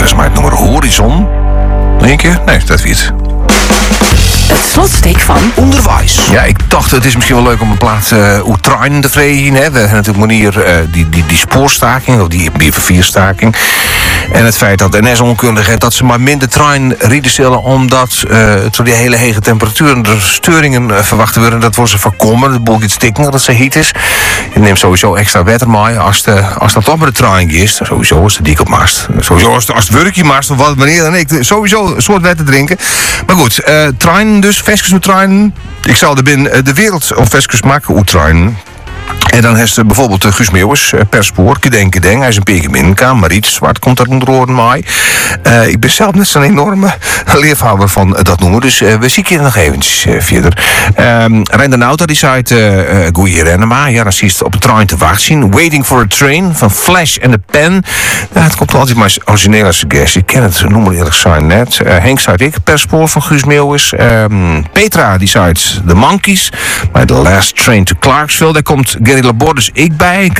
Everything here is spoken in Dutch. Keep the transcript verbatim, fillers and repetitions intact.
is maar het nummer Horizon. Nog een keer? Nee, dat weet. Het slotstuk van Onderwijs. Ja, ik dacht het is misschien wel leuk om een plaats uh, hoe treinen te vreden. Hè. We hebben natuurlijk manier uh, die, die, die spoorstaking, of die B V vier-staking. En het feit dat de N S onkundig is dat ze maar minder trein rieden stellen, omdat uh, door die hele hege temperaturen er storingen uh, verwacht worden. Dat wordt ze voorkomen. De boel gaat stikken dat ze heet is. Je neemt sowieso extra wetter mee. Als, de, als dat op met de trein is, sowieso is de dik op mast. Sowieso als, als het werkje mast of wat wanneer dan ik. Sowieso een soort wetter drinken. Maar goed, uh, trein dus, Veskes met trein. Ik zal er binnen de wereld of Veskes maken hoe trein. En dan heeft ze bijvoorbeeld uh, Guus Meeuwis uh, per spoor. Kedeng, kedeng. Hij is een pegeminka. Mariet Zwart komt daar onder oren mij. Uh, ik ben zelf net zo'n enorme leervader van uh, dat noemen. Dus uh, we zien hier nog eventjes uh, verder. Um, Renda Nauta die zei uh, uh, goeie rennen maar. Ja, dan zie je het op de trein te wachten zien. Waiting for a Train van Flash and the Pen. Nou, het komt altijd maar originele suggestie. Ik ken het, noem maar eerlijk zijn net. Uh, Henk zei ik per spoor van Guus Meeuwis. Um, Petra die zei The Monkeys. Maar The Last Train to Clarksville. Daar komt Gary Laborde dus ik bij.